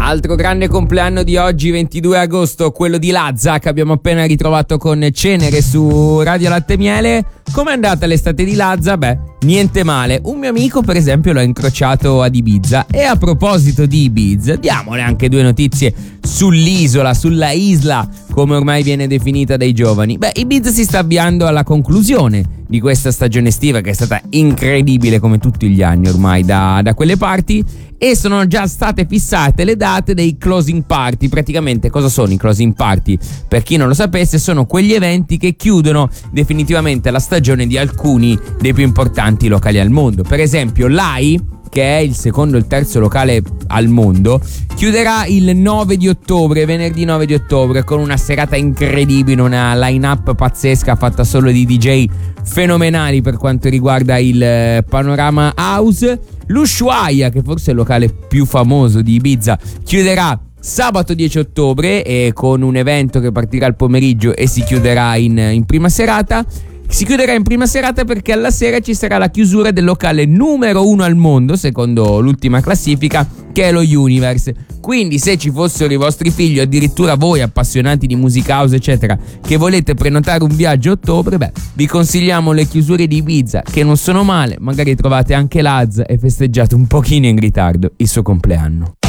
Altro grande compleanno di oggi, 22 agosto, quello di Lazza, che abbiamo appena ritrovato con Cenere su Radio Latte e Miele. Com'è andata l'estate di Lazza? Beh, niente male. Un mio amico, per esempio, l'ho incrociato ad Ibiza. E a proposito di Ibiza, diamole anche due notizie sull'isola, sulla isla, come ormai viene definita dai giovani. Beh, Ibiza si sta avviando alla conclusione di questa stagione estiva, che è stata incredibile come tutti gli anni ormai da quelle parti, e sono già state fissate le date dei closing party. Praticamente cosa sono i closing party? Per chi non lo sapesse, sono quegli eventi che chiudono definitivamente la stagione di alcuni dei più importanti locali al mondo. Per esempio l'AI, che è il secondo e il terzo locale al mondo, chiuderà il 9 di ottobre, venerdì 9 di ottobre, con una serata incredibile, una line-up pazzesca fatta solo di DJ fenomenali per quanto riguarda il panorama house. L'Ushuaia, che forse è il locale più famoso di Ibiza, chiuderà sabato 10 ottobre con un evento che partirà al pomeriggio e si chiuderà in prima serata. Si chiuderà in prima serata perché alla sera ci sarà la chiusura del locale numero 1 al mondo, secondo l'ultima classifica, che è lo Universe. Quindi se ci fossero i vostri figli, o addirittura voi appassionati di musica house eccetera, che volete prenotare un viaggio a ottobre, beh, vi consigliamo le chiusure di Ibiza, che non sono male. Magari trovate anche Laz e festeggiate un pochino in ritardo il suo compleanno.